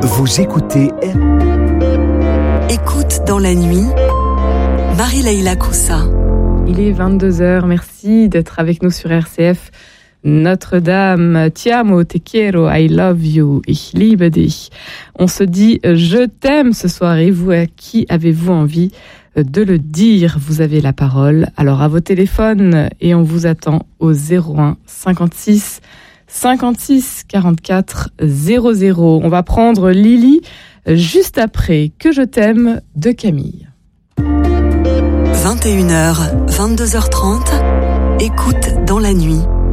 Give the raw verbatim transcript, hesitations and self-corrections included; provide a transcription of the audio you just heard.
Vous écoutez Écoute dans la nuit, Marie-Leila Coussa. Il est vingt-deux heures, merci d'être avec nous sur R C F. Notre-Dame, ti amo, te quiero, I love you, ich liebe dich. On se dit je t'aime ce soir et vous, à qui avez-vous envie de le dire? Vous avez la parole, alors à vos téléphones et on vous attend au zéro un cinquante-six cinquante-six quarante-quatre zéro zéro. On va prendre Lily juste après Que je t'aime de Camille. vingt et une heures, vingt-deux heures trente, écoute dans la nuit.